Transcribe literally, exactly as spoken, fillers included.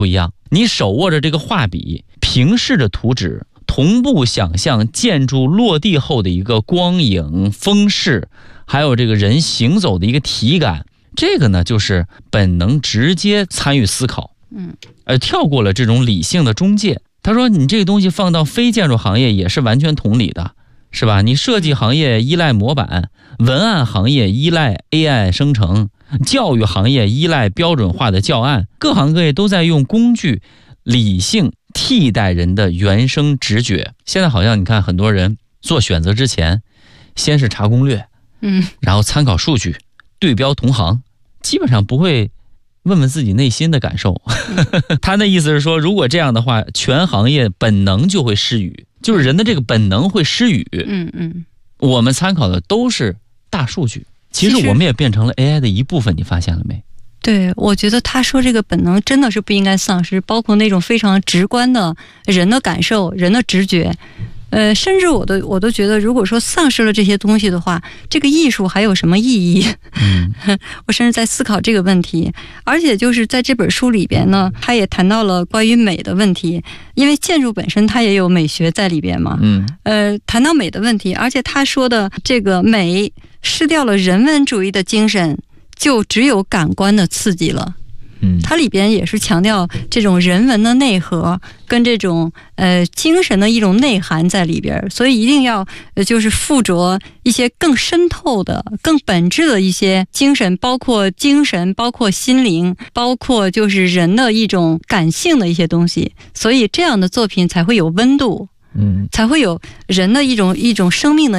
不一样，你手握着这个画笔，平视着图纸，同步想象建筑落地后的一个光影、风势，还有这个人行走的一个体感，这个呢就是本能直接参与思考， 嗯， 而跳过了这种理性的中介。他说你这个东西放到非建筑行业也是完全同理的，是吧？你设计行业依赖模板，文案行业依赖 A I 生成，教育行业依赖标准化的教案，各行各业都在用工具理性替代人的原生直觉。现在好像你看很多人做选择之前，先是查攻略， 嗯， 然后参考数据，对标同行，基本上不会问问自己内心的感受。他的意思是说，如果这样的话，全行业本能就会失语，就是人的这个本能会失语。 嗯嗯， 我们参考的都是大数据，其实我们也变成了 A I 的一部分，你发现了没？ 对，我觉得他说这个本能真的是不应该丧失，包括那种非常直观的人的感受、人的直觉。呃，甚至我都我都觉得，如果说丧失了这些东西的话，这个艺术还有什么意义？ 嗯， 我甚至在思考这个问题。而且就是在这本书里边呢，他也谈到了关于美的问题，因为建筑本身它也有美学在里边嘛。 嗯， 呃，谈到美的问题，而且他说的这个美失掉了人文主义的精神，就只有感官的刺激了。 嗯， 它里边也是强调这种人文的内核跟这种呃精神的一种内涵在里边，所以一定要呃就是附着一些更深透的、更本质的一些精神，包括精神，包括心灵，包括就是人的一种感性的一些东西，所以这样的作品才会有温度， 嗯， 才会有人的一种一种生命的